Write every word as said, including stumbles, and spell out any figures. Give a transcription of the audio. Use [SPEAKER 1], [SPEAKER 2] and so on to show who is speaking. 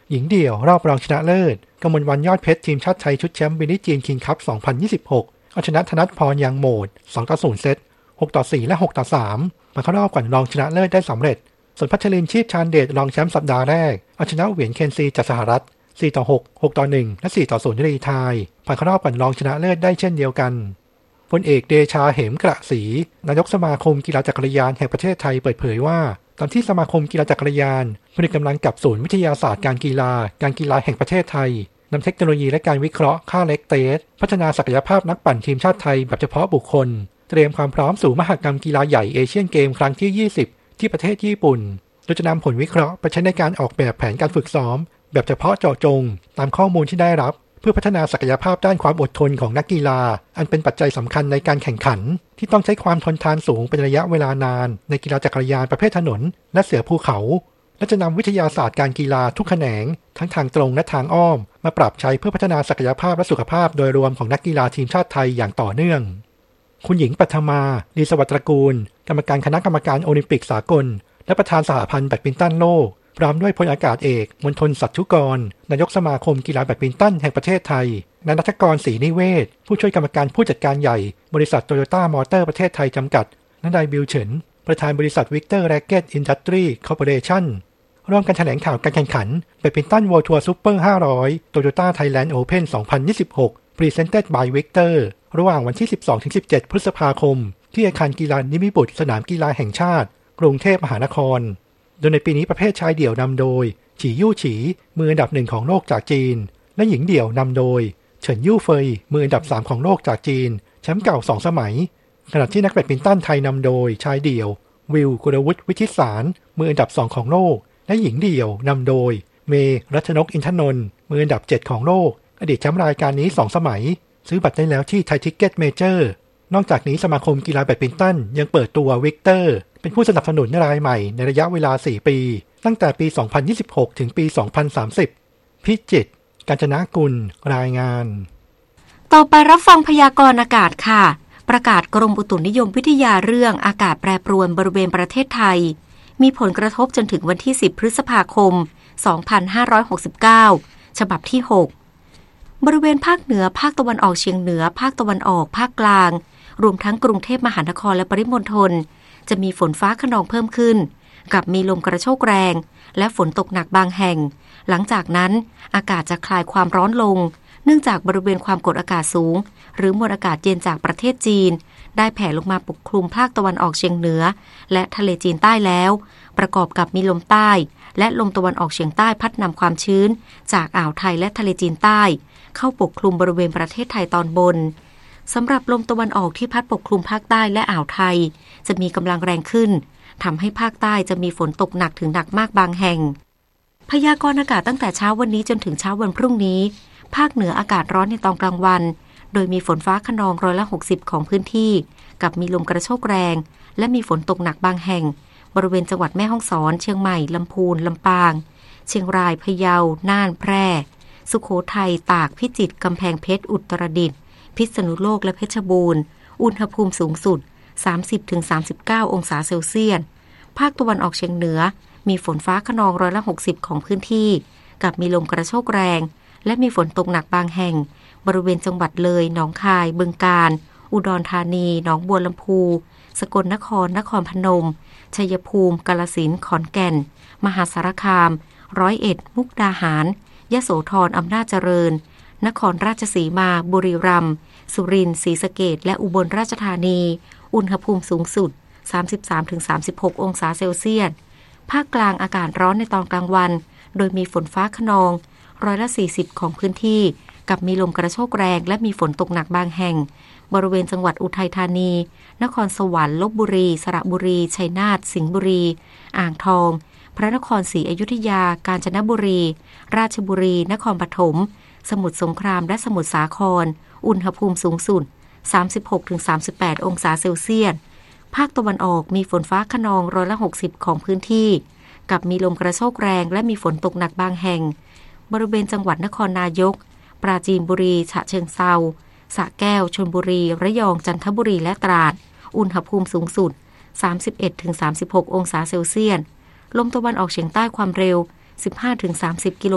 [SPEAKER 1] หญิงเดี่ยวรอบรองชนะเลิศกมลวรรณยอดเพชรทีมชาติไทยชุดแชมป์บิลลี่จีนคิงคัพสองพันยี่สิบหกเอาชนะธนัทพรยังโหมดสองต่อศูนย์เซตหกต่อสี่และหกต่อสามมาเข้ารอบก่อนรองชนะเลิศได้สำเร็จส่วนพัชรินทร์ชีพชาญเดชรองแชมป์สัปดาห์แรกเอาชนะเหวียนเคนซีจากสหรัฐสี่ต่อหก หกต่อหนึ่งและสี่ต่อศูนย์รีไทยผ่านเข้ารอบก่อนรองชนะเลิศได้เช่นเดียวกันพลเอกเดชาเหมกระศรีนายกสมาคมกีฬาจักรยานแห่งประเทศไทยเปิดเผยว่าตามที่สมาคมกีฬาจักรยานผนึกกำลังกับศูนย์วิทยาศาสตร์การกีฬาการกีฬาแห่งประเทศไทยนำเทคโนโลยีและการวิเคราะห์ค่าเล็กเตสพัฒนาศักยภาพนักปั่นทีมชาติไทยแบบเฉพาะบุคคลเตรียมความพร้อมสู่มหกรรมกีฬาใหญ่เอเชียนเกมครั้งที่ยี่สิบที่ประเทศญี่ปุ่นโดยจะนำผลวิเคราะห์ไปใช้ในการออกแบบแผนการฝึกซ้อมแบบเฉพาะเจาะจงตามข้อมูลที่ได้รับเพื่อพัฒนาศักยภาพด้านความอดทนของนักกีฬาอันเป็นปัจจัยสำคัญในการแข่งขันที่ต้องใช้ความทนทานสูงเป็นระยะเวลานานในกีฬาจักรยานประเภทถนนและเสือภูเขาและจะนำวิทยาศาสตร์การกีฬาทุกแขนงทั้งทางตรงและทางอ้อมมาปรับใช้เพื่อพัฒนาศักยภาพและสุขภาพโดยรวมของนักกีฬาทีมชาติไทยอย่างต่อเนื่องคุณหญิงปัทมาลีสวัสดิ์ตระกูลกรรมการคณะกรรมการโอลิมปิกสากลและประธานสหพันธ์แบดมินตันโลกพร้อมด้วยพลอากาศเอกมณฑลสัตย์ชุกรนายกสมาคมกีฬาแบดมินตันแห่งประเทศไทยนายณัฐกรศรีนิเวศผู้ช่วยกรรมการผู้จัดการใหญ่บริษัทโตโยต้ามอเตอร์ประเทศไทยจำกัดและนายบิลเฉินประธานบริษัทวิกเตอร์แร็กเก็ตอินดัสทรีคอร์ปอเรชั่นร่วมกันแถลงข่าวการแข่งขันแบดมินตันเวิลด์ทัวร์ซุปเปอร์ห้าร้อยโตโยต้าไทยแลนด์โอเพ่นสองพันยี่สิบหก Presented by Victor ระหว่างวันที่ สิบสองถึงสิบเจ็ด พฤษภาคมที่อาคารกีฬานิมิบุตรสนามกีฬาแห่งชาติกรุงเทพมหานครโดยในปีนี้ประเภทชายเดี่ยวนำโดยฉียู่ฉีมืออันดับหนึ่งของโลกจากจีนและหญิงเดี่ยวนำโดยเฉินยู่เฟยมืออันดับสามของโลกจากจีนแชมป์เก่าสองสมัยขณะที่นักแบดมินตันไทยนำโดยชายเดี่ยววิลกุลวุฒิวิชิตสารมืออันดับสองของโลกและหญิงเดี่ยวนำโดยเมย์รัชนกอินทนนท์มืออันดับเจ็ดของโลกอดีตแชมป์รายการนี้สองสมัยซื้อบัตรได้แล้วที่ไทยทิกเก็ตเมเจอร์นอกจากนี้สมาคมกีฬาแบดมินตันยังเปิดตัววิกเตอร์เป็นผู้สนับสนุนรายใหม่ในระยะเวลาสี่ปีตั้งแต่ปีสองพันยี่สิบหกถึงปีสองพันสามสิบพิจิตรกาญจนกุลรายงาน
[SPEAKER 2] ต่อไปรับฟังพยากรณ์อากาศค่ะประกาศกรมอุตุนิยมวิทยาเรื่องอากาศแปรปรวนบริเวณประเทศไทยมีผลกระทบจนถึงวันที่สิบพฤษภาคมสองพันห้าร้อยหกสิบเก้าฉบับที่หกบริเวณภาคเหนือภาคตะวันออกเฉียงเหนือภาคตะวันออกภาคกลางรวมทั้งกรุงเทพมหานครและปริมณฑลจะมีฝนฟ้าคะนองเพิ่มขึ้นกับมีลมกระโชกแรงและฝนตกหนักบางแห่งหลังจากนั้นอากาศจะคลายความร้อนลงเนื่องจากบริเวณความกดอากาศสูงหรือมวลอากาศเย็นจากประเทศจีนได้แผ่ลงมาปกคลุมภาคตะวันออกเฉียงเหนือและทะเลจีนใต้แล้วประกอบกับมีลมใต้และลมตะวันออกเฉียงใต้พัดนำความชื้นจากอ่าวไทยและทะเลจีนใต้เข้าปกคลุมบริเวณประเทศไทยตอนบนสำหรับลมตะวันออกที่พัดปกคลุมภาคใต้และอ่าวไทยจะมีกำลังแรงขึ้นทำให้ภาคใต้จะมีฝนตกหนักถึงหนักมากบางแห่งพยากรณ์อากาศตั้งแต่เช้าวันนี้จนถึงเช้าวันพรุ่งนี้ภาคเหนืออากาศร้อนในตอนกลางวันโดยมีฝนฟ้าคะนองร้อยละหกสิบของพื้นที่กับมีลมกระโชกแรงและมีฝนตกหนักบางแห่งบริเวณจังหวัดแม่ฮ่องสอนเชียงใหม่ลำพูนลำปางเชียงรายพะเยาน่านแพร่สุโขทัยตากพิจิตรกำแพงเพชรอุตรดิตถ์พิษณุโลกและเพชรบูรณ์อุณหภูมิสูงสุด สามสิบถึงสามสิบเก้า องศาเซลเซียสภาคตะวันออกเฉียงเหนือมีฝนฟ้าคะนองร้อยละหกสิบของพื้นที่กับมีลมกระโชกแรงและมีฝนตกหนักบางแห่งบริเวณจังหวัดเลยหนองคายบึงกาฬอุดรธานีหนองบัวลำพูสกลนครนครพนมชัยภูมิกาฬสินธุ์ขอนแก่นมหาสารคามร้อยเอ็ดมุกดาหารยโสธรอำนาจเจริญนครราชสีมาบุรีรัมย์สุรินทร์ศรีสะเกษและอุบลราชธานีอุณหภูมิสูงสุด สามสิบสามถึงสามสิบหก องศาเซลเซียสภาคกลางอากาศร้อนในตอนกลางวันโดยมีฝนฟ้าคะนองร้อยละสี่สิบของพื้นที่กับมีลมกระโชกแรงและมีฝนตกหนักบางแห่งบริเวณจังหวัดอุทัยธานีนครสวรรค์ลพบุรีสระบุรีชัยนาทสิงห์บุรีอ่างทองพระนครศรีอยุธยากาญจนบุรีราชบุรีนครปฐมสมุทรสงครามและสมุทรสาครอุณหภูมิสูงสุด สามสิบหกถึงสามสิบแปด องศาเซลเซียสภาคตะวันออกมีฝนฟ้าคะนองร้อยละหกสิบของพื้นที่กับมีลมกระโชกแรงและมีฝนตกหนักบางแห่งบริเวณจังหวัดนครนายกปราจีนบุรีฉะเชิงเทราสระแก้วชลบุรีระยองจันทบุรีและตราดอุณหภูมิสูงสุด สามสิบเอ็ดถึงสามสิบหก องศาเซลเซียสลมตะวันออกเฉียงใต้ความเร็ว สิบห้าถึงสามสิบ กิโล